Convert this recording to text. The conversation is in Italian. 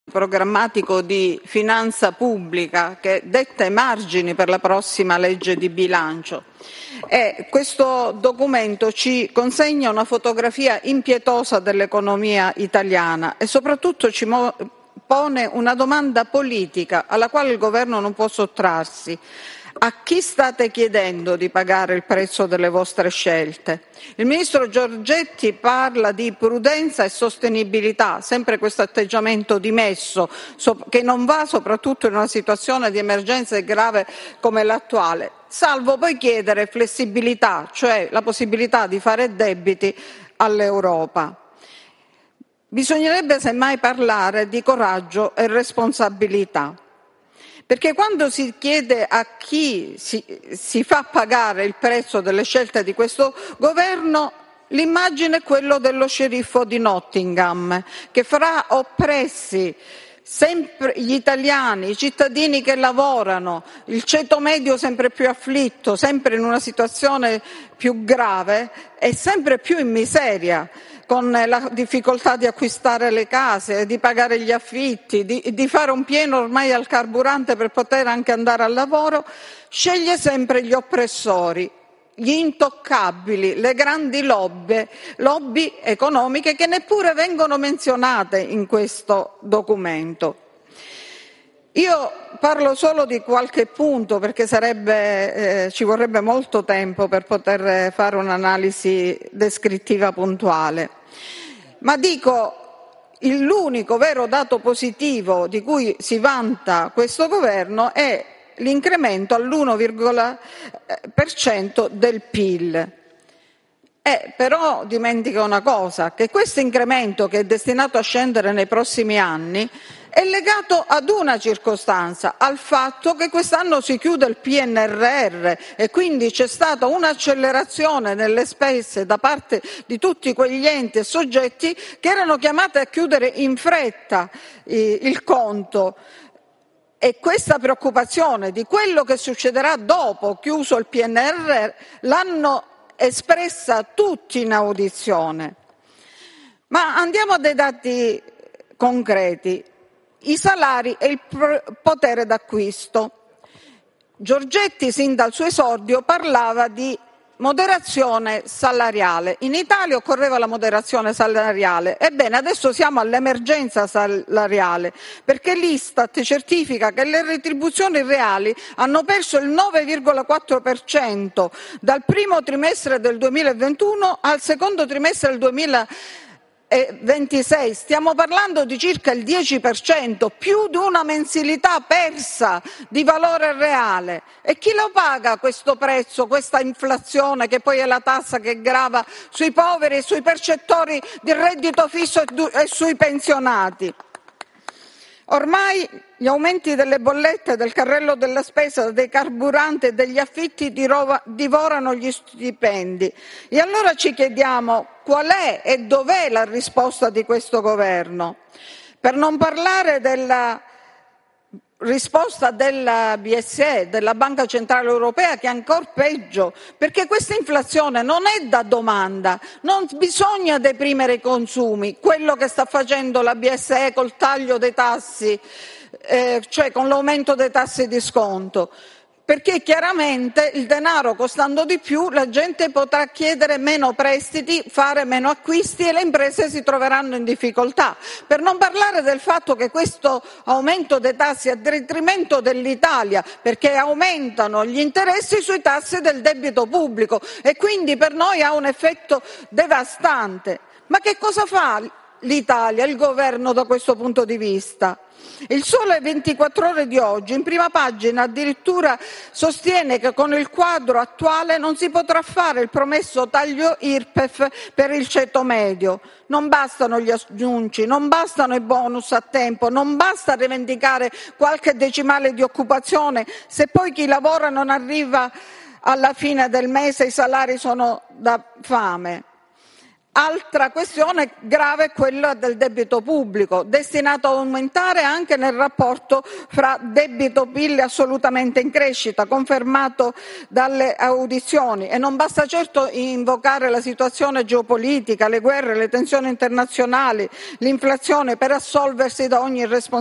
programmatico di finanza pubblica che detta i margini per la prossima legge di bilancio. E questo documento ci consegna una fotografia impietosa dell'economia italiana e soprattutto ci pone una domanda politica alla quale il governo non può sottrarsi. A chi state chiedendo di pagare il prezzo delle vostre scelte? Il ministro Giorgetti parla di prudenza e sostenibilità, sempre questo atteggiamento dimesso che non va soprattutto in una situazione di emergenza grave come l'attuale, salvo poi chiedere flessibilità, cioè la possibilità di fare debiti all'Europa. Bisognerebbe semmai parlare di coraggio e responsabilità. Perché quando si chiede a chi si fa pagare il prezzo delle scelte di questo governo, l'immagine è quella dello sceriffo di Nottingham, che farà oppressi sempre gli italiani, i cittadini che lavorano, il ceto medio sempre più afflitto, sempre in una situazione più grave e sempre più in miseria, con la difficoltà di acquistare le case, di pagare gli affitti, di fare un pieno ormai al carburante per poter anche andare al lavoro, sceglie sempre gli oppressori, gli intoccabili, le grandi lobby economiche che neppure vengono menzionate in questo documento. Io parlo solo di qualche punto perché ci vorrebbe molto tempo per poter fare un'analisi descrittiva puntuale. Ma dico, l'unico vero dato positivo di cui si vanta questo governo è l'incremento all'1% del PIL. Però dimentica una cosa, che questo incremento, che è destinato a scendere nei prossimi anni, è legato ad una circostanza, al fatto che quest'anno si chiude il PNRR e quindi c'è stata un'accelerazione nelle spese da parte di tutti quegli enti e soggetti che erano chiamati a chiudere in fretta il conto. E questa preoccupazione di quello che succederà dopo chiuso il PNRR l'hanno espressa tutti in audizione. Ma andiamo a dei dati concreti. I salari e il potere d'acquisto. Giorgetti, sin dal suo esordio, parlava di moderazione salariale. In Italia occorreva la moderazione salariale. Ebbene, adesso siamo all'emergenza salariale, perché l'Istat certifica che le retribuzioni reali hanno perso il 9,4% dal primo trimestre del 2021 al secondo trimestre del 2026. Stiamo parlando di circa il 10%, più di una mensilità persa di valore reale. E chi lo paga questo prezzo, questa inflazione che poi è la tassa che grava sui poveri e sui percettori di reddito fisso e sui pensionati? Ormai gli aumenti delle bollette, del carrello della spesa, dei carburanti e degli affitti divorano gli stipendi. E allora ci chiediamo qual è e dov'è la risposta di questo governo? Per non parlare della risposta della BCE, della Banca Centrale Europea, che è ancora peggio, perché questa inflazione non è da domanda, non bisogna deprimere i consumi, quello che sta facendo la BCE col taglio dei tassi, cioè con l'aumento dei tassi di sconto. Perché chiaramente il denaro costando di più la gente potrà chiedere meno prestiti, fare meno acquisti e le imprese si troveranno in difficoltà. Per non parlare del fatto che questo aumento dei tassi è a detrimento dell'Italia, perché aumentano gli interessi sui tassi del debito pubblico e quindi per noi ha un effetto devastante. Ma che cosa fa l'Italia, il governo da questo punto di vista? Il Sole 24 Ore di oggi, in prima pagina, addirittura sostiene che con il quadro attuale non si potrà fare il promesso taglio IRPEF per il ceto medio. Non bastano gli annunci, non bastano i bonus a tempo, non basta rivendicare qualche decimale di occupazione se poi chi lavora non arriva alla fine del mese, i salari sono da fame. Altra questione grave è quella del debito pubblico, destinato ad aumentare anche nel rapporto fra debito-PIL assolutamente in crescita, confermato dalle audizioni. E non basta certo invocare la situazione geopolitica, le guerre, le tensioni internazionali, l'inflazione per assolversi da ogni responsabilità.